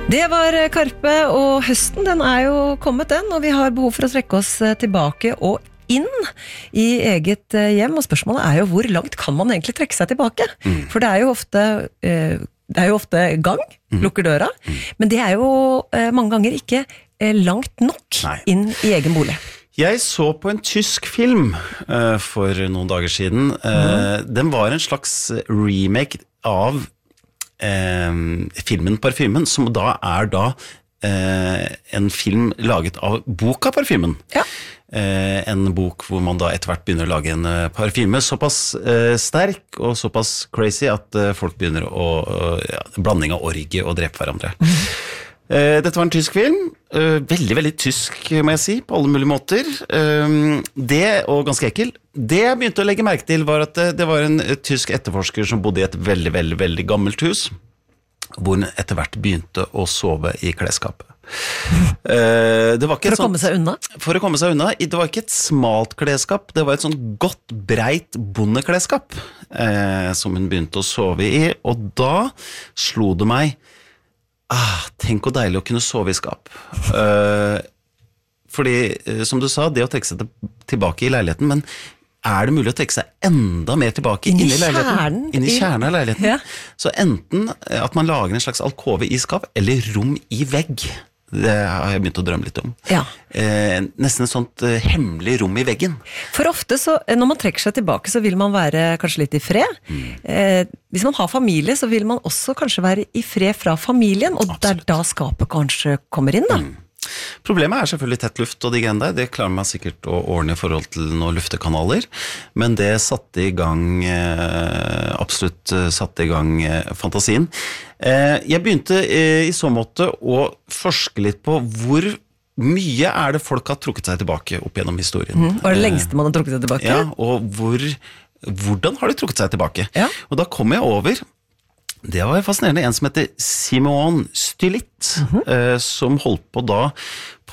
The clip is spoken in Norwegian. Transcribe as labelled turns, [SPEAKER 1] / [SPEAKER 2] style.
[SPEAKER 1] Det var Karpe, og høsten den jo kommet den, og vi har behov for å trekke oss tilbake og inn i eget hjem, og spørsmålet jo hvor langt kan man egentlig trekke seg tilbake? For det jo ofte gang, lukker døra, men det jo mange ganger ikke langt nok inn i egen bolig.
[SPEAKER 2] Jeg så på en tysk film for noen dager siden. Den var en slags remake av filmen Parfymen, som da en film laget av boka Parfymen. Ja. En bok hvor man da etter hvert begynner å lage en parfyme såpass sterk og såpass crazy at folk begynner blanding av orgie og drepe hverandre. Dette var en tysk film, veldig, veldig tysk, må jeg si, på alle mulige måter. Og ganske ekkel. Det jeg begynte å legge merke til var at det var en tysk etterforsker som bodde i et veldig, veldig, veldig gammelt hus, hvor hun etter hvert begynte å sove i klesskapet. Det var ikke
[SPEAKER 1] for å komme seg unna?
[SPEAKER 2] For å komme seg unna. Det var ikke et smalt klesskap, det var et sånn godt, breit bondeklesskap som hun begynte å sove i, og da slo det meg tenk hvor deilig å kunne sove i skap. Fordi, som du sa, det å trekke seg tilbake i leiligheten, men det mulig å trekke seg enda mer tilbake inn i leiligheten? Inn i kjernen av leiligheten. Ja. Så enten at man lager en slags alkove i skap, eller rom i vegg. Det har jeg begynt å drømme litt om. Ja. Nesten et sånt hemmelig rom i veggen. For ofte, når man trekker seg tilbake, så vil man være kanskje litt i fred. Hvis man har familie, så vil man også kanskje være i fred fra familien, og det da skapet kanskje kommer inn da. Problemet selvfølgelig tett luft og de greiene der. Det klarer man sikkert å ordne i forhold til noen luftekanaler, men det satte i gang fantasien. Jeg begynte i så måte å forske litt på hvor mye det folk har trukket seg tilbake opp gjennom historien.
[SPEAKER 1] Var det lengste man har trukket seg tilbake?
[SPEAKER 2] Ja, og hvordan har de trukket seg tilbake? Ja. Og da kom jeg over, det var fascinerende, en som heter Simon Stylit, som holdt på da